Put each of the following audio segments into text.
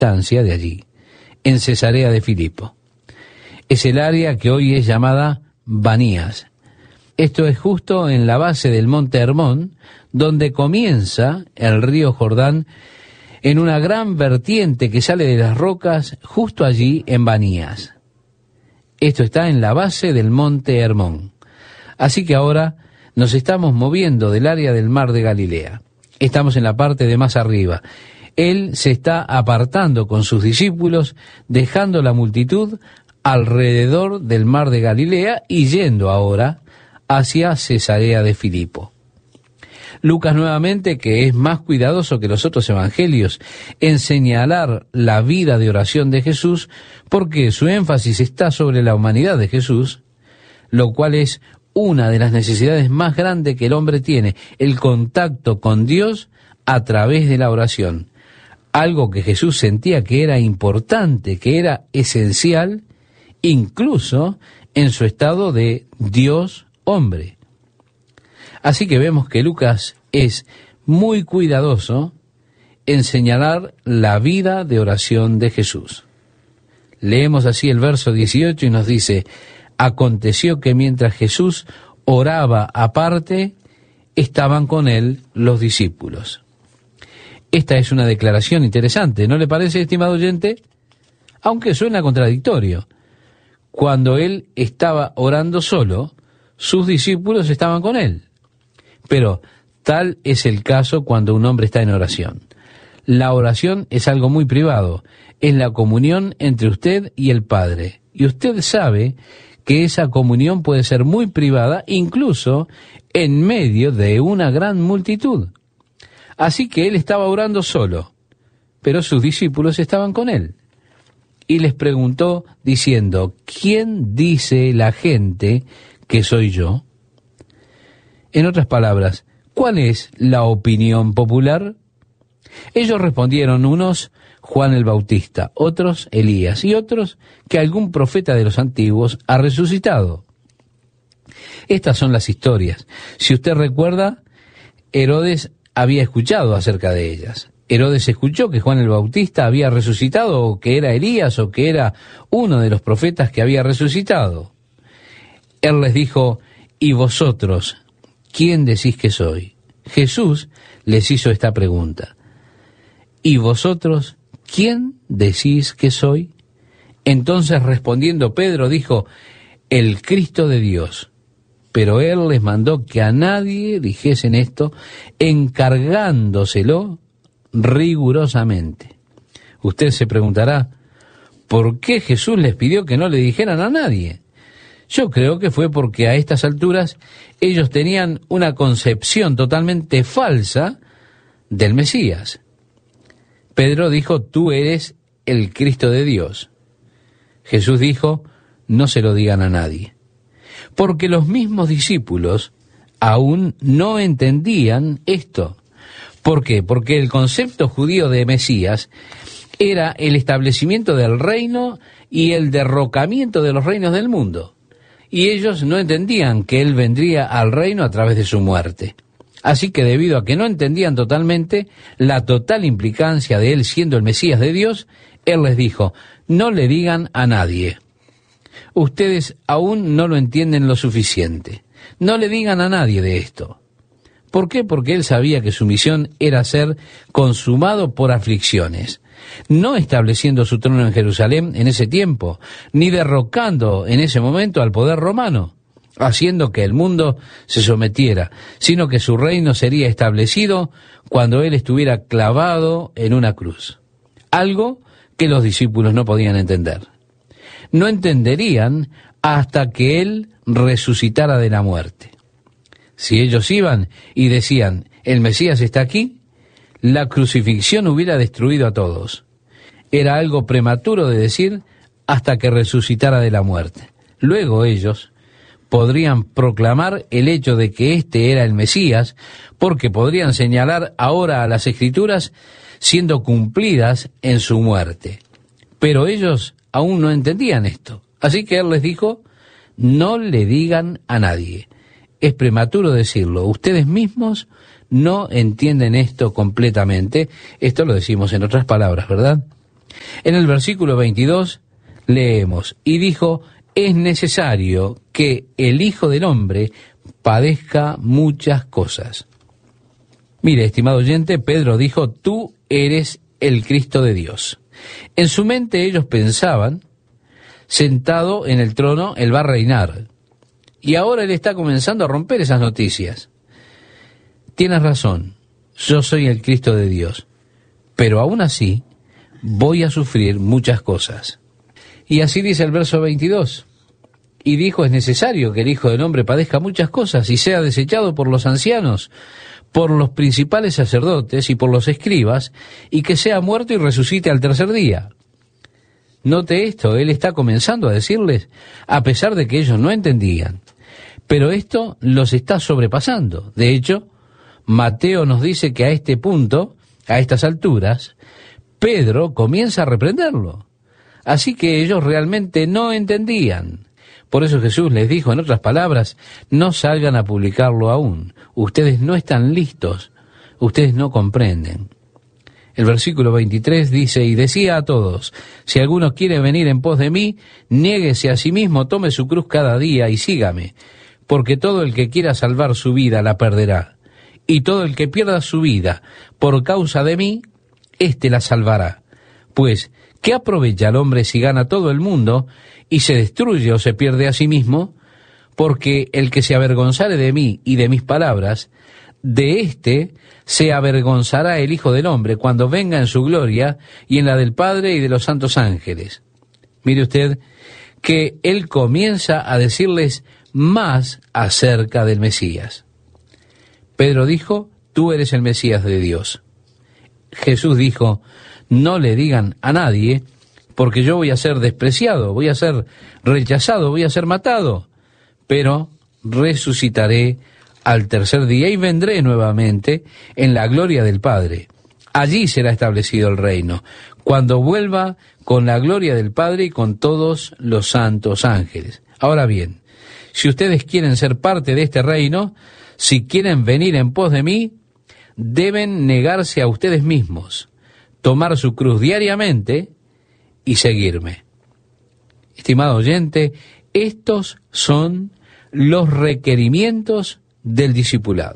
distancia de allí, en Cesarea de Filipo. Es el área que hoy es llamada Banías. Esto es justo en la base del monte Hermón, donde comienza el río Jordán, en una gran vertiente que sale de las rocas, justo allí en Banías. Esto está en la base del monte Hermón. Así que ahora nos estamos moviendo del área del mar de Galilea. Estamos en la parte de más arriba. Él se está apartando con sus discípulos, dejando la multitud alrededor del mar de Galilea y yendo ahora hacia Cesarea de Filipo. Lucas nuevamente, que es más cuidadoso que los otros evangelios en señalar la vida de oración de Jesús, porque su énfasis está sobre la humanidad de Jesús, lo cual es una de las necesidades más grandes que el hombre tiene, el contacto con Dios a través de la oración. Algo que Jesús sentía que era importante, que era esencial, incluso en su estado de Dios hombre. Así que vemos que Lucas es muy cuidadoso en señalar la vida de oración de Jesús. Leemos así el verso 18 y nos dice: aconteció que mientras Jesús oraba aparte, estaban con él los discípulos. Esta es una declaración interesante, ¿no le parece, estimado oyente? Aunque suena contradictorio. Cuando él estaba orando solo, sus discípulos estaban con él. Pero tal es el caso cuando un hombre está en oración. La oración es algo muy privado, es la comunión entre usted y el Padre. Y usted sabe que esa comunión puede ser muy privada, incluso en medio de una gran multitud. Así que él estaba orando solo, pero sus discípulos estaban con él. Y les preguntó diciendo: ¿quién dice la gente que soy yo? En otras palabras, ¿cuál es la opinión popular? Ellos respondieron, unos Juan el Bautista, otros Elías y otros que algún profeta de los antiguos ha resucitado. Estas son las historias. Si usted recuerda, Herodes había escuchado acerca de ellas. Herodes escuchó que Juan el Bautista había resucitado, o que era Elías, o que era uno de los profetas que había resucitado. Él les dijo: ¿y vosotros quién decís que soy? Jesús les hizo esta pregunta: ¿y vosotros quién decís que soy? Entonces respondiendo Pedro dijo: el Cristo de Dios. Pero él les mandó que a nadie dijesen esto, encargándoselo rigurosamente. Usted se preguntará, ¿por qué Jesús les pidió que no le dijeran a nadie? Yo creo que fue porque a estas alturas ellos tenían una concepción totalmente falsa del Mesías. Pedro dijo: tú eres el Cristo de Dios. Jesús dijo: no se lo digan a nadie. Porque los mismos discípulos aún no entendían esto. ¿Por qué? Porque el concepto judío de Mesías era el establecimiento del reino y el derrocamiento de los reinos del mundo. Y ellos no entendían que él vendría al reino a través de su muerte. Así que debido a que no entendían totalmente la total implicancia de él siendo el Mesías de Dios, él les dijo: no le digan a nadie. Ustedes aún no lo entienden lo suficiente. No le digan a nadie de esto. ¿Por qué? Porque él sabía que su misión era ser consumado por aflicciones, no estableciendo su trono en Jerusalén en ese tiempo, ni derrocando en ese momento al poder romano, haciendo que el mundo se sometiera, sino que su reino sería establecido cuando él estuviera clavado en una cruz. Algo que los discípulos no podían entender. No entenderían hasta que él resucitara de la muerte. Si ellos iban y decían: el Mesías está aquí, la crucifixión hubiera destruido a todos. Era algo prematuro de decir hasta que resucitara de la muerte. Luego ellos podrían proclamar el hecho de que este era el Mesías, porque podrían señalar ahora a las Escrituras siendo cumplidas en su muerte. Pero ellos aún no entendían esto. Así que él les dijo: no le digan a nadie. Es prematuro decirlo. Ustedes mismos no entienden esto completamente. Esto lo decimos en otras palabras, ¿verdad? En el versículo 22 leemos, y dijo, es necesario que el Hijo del Hombre padezca muchas cosas. Mire, estimado oyente, Pedro dijo, tú eres el Cristo de Dios. En su mente ellos pensaban, sentado en el trono, él va a reinar. Y ahora él está comenzando a romper esas noticias. Tienes razón, yo soy el Cristo de Dios, pero aún así voy a sufrir muchas cosas. Y así dice el verso 22. Y dijo, es necesario que el Hijo del Hombre padezca muchas cosas y sea desechado por los ancianos, por los principales sacerdotes y por los escribas, y que sea muerto y resucite al tercer día. Note esto, él está comenzando a decirles, a pesar de que ellos no entendían. Pero esto los está sobrepasando. De hecho, Mateo nos dice que a este punto, a estas alturas, Pedro comienza a reprenderlo. Así que ellos realmente no entendían. Por eso Jesús les dijo, en otras palabras, no salgan a publicarlo aún. Ustedes no están listos, ustedes no comprenden. El versículo 23 dice, y decía a todos, si alguno quiere venir en pos de mí, niéguese a sí mismo, tome su cruz cada día y sígame, porque todo el que quiera salvar su vida la perderá, y todo el que pierda su vida por causa de mí, éste la salvará. Pues, ¿qué aprovecha el hombre si gana todo el mundo y se destruye o se pierde a sí mismo? Porque el que se avergonzare de mí y de mis palabras, de éste se avergonzará el Hijo del Hombre cuando venga en su gloria y en la del Padre y de los santos ángeles. Mire usted que él comienza a decirles más acerca del Mesías. Pedro dijo, tú eres el Mesías de Dios. Jesús dijo, no le digan a nadie, porque yo voy a ser despreciado, voy a ser rechazado, voy a ser matado, pero resucitaré al tercer día y vendré nuevamente en la gloria del Padre. Allí será establecido el reino, cuando vuelva con la gloria del Padre y con todos los santos ángeles. Ahora bien, si ustedes quieren ser parte de este reino, si quieren venir en pos de mí, deben negarse a ustedes mismos, tomar su cruz diariamente y seguirme. Estimado oyente, estos son los requerimientos del discipulado.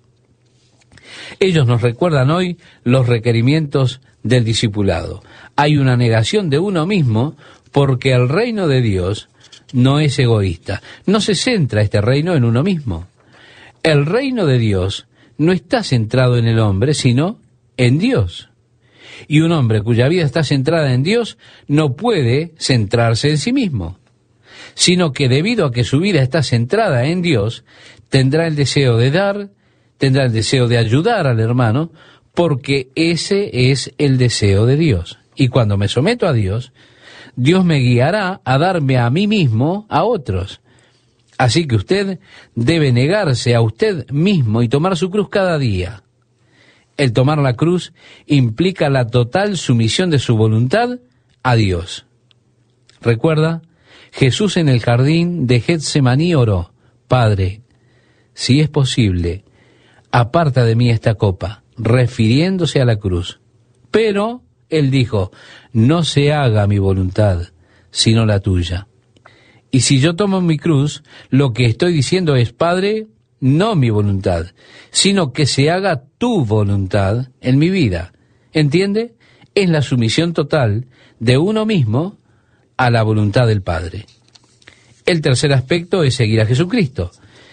Ellos nos recuerdan hoy los requerimientos del discipulado. Hay una negación de uno mismo porque el reino de Dios no es egoísta. No se centra este reino en uno mismo. El reino de Dios no está centrado en el hombre, sino en Dios. Y un hombre cuya vida está centrada en Dios no puede centrarse en sí mismo, sino que debido a que su vida está centrada en Dios, tendrá el deseo de dar, tendrá el deseo de ayudar al hermano, porque ese es el deseo de Dios. Y cuando me someto a Dios, Dios me guiará a darme a mí mismo a otros. Así que usted debe negarse a usted mismo y tomar su cruz cada día. El tomar la cruz implica la total sumisión de su voluntad a Dios. Recuerda, Jesús en el jardín de Getsemaní oró, Padre, si es posible, aparta de mí esta copa, refiriéndose a la cruz. Pero, él dijo, no se haga mi voluntad, sino la tuya. Y si yo tomo mi cruz, lo que estoy diciendo es, Padre, no mi voluntad, sino que se haga tu voluntad en mi vida. ¿Entiende? Es la sumisión total de uno mismo a la voluntad del Padre. El tercer aspecto es seguir a Jesucristo.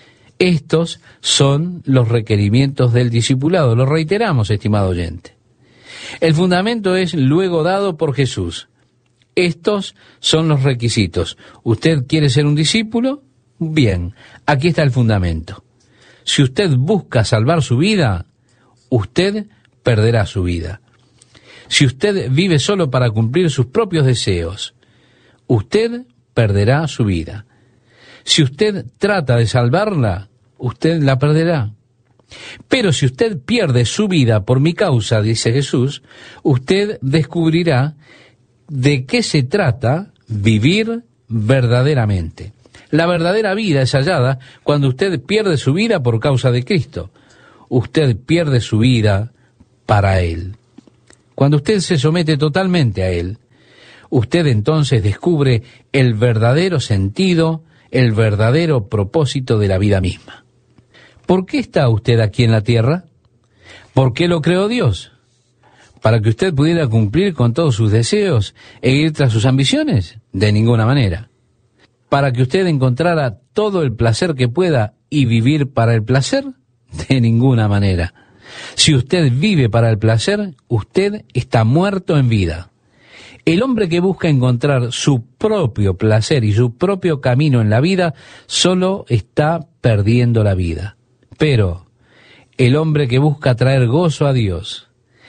Estos son los requerimientos del discipulado. Lo reiteramos, estimado oyente. El fundamento es luego dado por Jesús. Estos son los requisitos. ¿Usted quiere ser un discípulo? Bien, aquí está el fundamento. Si usted busca salvar su vida, usted perderá su vida. Si usted vive solo para cumplir sus propios deseos, usted perderá su vida. Si usted trata de salvarla, usted la perderá. Pero si usted pierde su vida por mi causa, dice Jesús, usted descubrirá de qué se trata vivir verdaderamente. La verdadera vida es hallada cuando usted pierde su vida por causa de Cristo. Usted pierde su vida para Él. Cuando usted se somete totalmente a Él, Usted entonces descubre el verdadero sentido, el verdadero propósito de la vida misma. ¿Por qué está usted aquí en la tierra? ¿Por qué lo creó Dios? ¿Para que usted pudiera cumplir con todos sus deseos e ir tras sus ambiciones? De ninguna manera. ¿Para que usted encontrara todo el placer que pueda y vivir para el placer? De ninguna manera. Si usted vive para el placer, usted está muerto en vida. El hombre que busca encontrar su propio placer y su propio camino en la vida, solo está perdiendo la vida. Pero el hombre que busca traer gozo a Dios,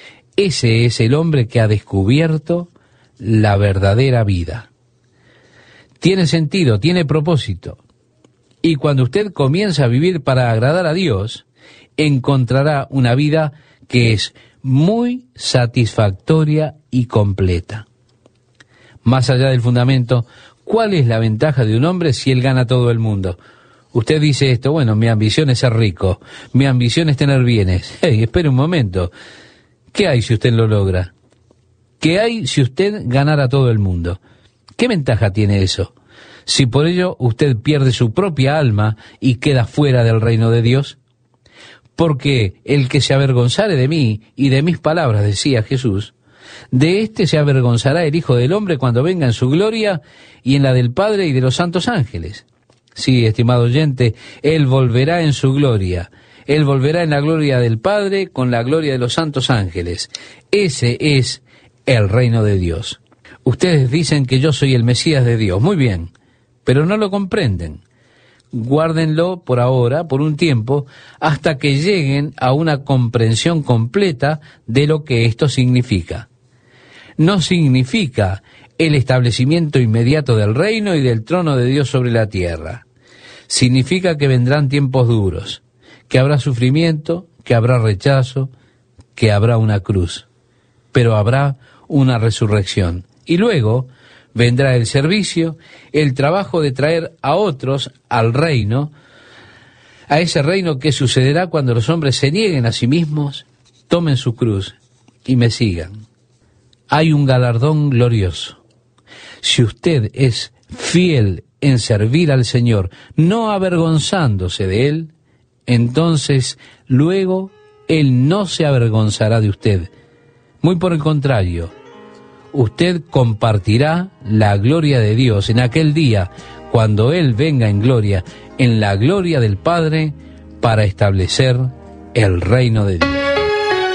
ese es el hombre que ha descubierto la verdadera vida. Tiene sentido, tiene propósito. Y cuando usted comienza a vivir para agradar a Dios, encontrará una vida que es muy satisfactoria y completa. Más allá del fundamento, ¿cuál es la ventaja de un hombre si él gana todo el mundo? Usted dice esto, bueno, mi ambición es ser rico, mi ambición es tener bienes. Hey, espere un momento. ¿Qué hay si usted lo logra? ¿Qué hay si usted ganara todo el mundo? ¿Qué ventaja tiene eso? Si por ello usted pierde su propia alma y queda fuera del reino de Dios. Porque el que se avergonzare de mí y de mis palabras, decía Jesús, de éste se avergonzará el Hijo del Hombre cuando venga en su gloria y en la del Padre y de los santos ángeles. Sí, estimado oyente, Él volverá en su gloria. Él volverá en la gloria del Padre con la gloria de los santos ángeles. Ese es el reino de Dios. Ustedes dicen que yo soy el Mesías de Dios. Muy bien, pero no lo comprenden. Guárdenlo por ahora, por un tiempo, hasta que lleguen a una comprensión completa de lo que esto significa. No significa el establecimiento inmediato del reino y del trono de Dios sobre la tierra. Significa que vendrán tiempos duros, que habrá sufrimiento, que habrá rechazo, que habrá una cruz, pero habrá una resurrección. Y luego vendrá el servicio, el trabajo de traer a otros al reino, a ese reino que sucederá cuando los hombres se nieguen a sí mismos, tomen su cruz y me sigan. Hay un galardón glorioso. Si usted es fiel en servir al Señor, no avergonzándose de Él, entonces luego Él no se avergonzará de usted. Muy por el contrario, usted compartirá la gloria de Dios en aquel día, cuando Él venga en gloria, en la gloria del Padre, para establecer el reino de Dios.